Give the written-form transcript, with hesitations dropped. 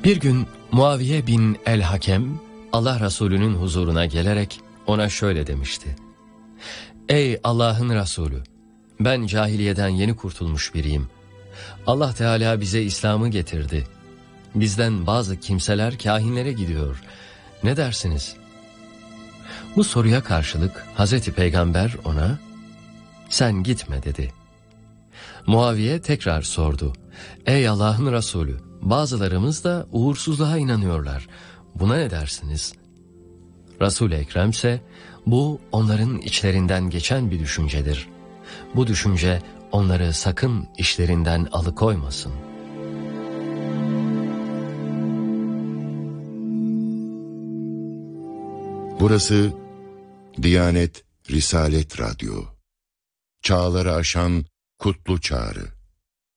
Bir gün Muaviye bin el-Hakem Allah Resulü'nün huzuruna gelerek ona şöyle demişti: Ey Allah'ın Resulü, ben cahiliyeden yeni kurtulmuş biriyim. Allah Teala bize İslam'ı getirdi. Bizden bazı kimseler kâhinlere gidiyor. Ne dersiniz? Bu soruya karşılık Hazreti Peygamber ona sen gitme dedi. Muaviye tekrar sordu. Ey Allah'ın Resulü, bazılarımız da uğursuzluğa inanıyorlar. Buna ne dersiniz? Resul-i Ekrem ise bu onların içlerinden geçen bir düşüncedir. Bu düşünce onları sakın işlerinden alıkoymasın. Burası Diyanet Risalet Radyo. Çağları aşan kutlu çağrı.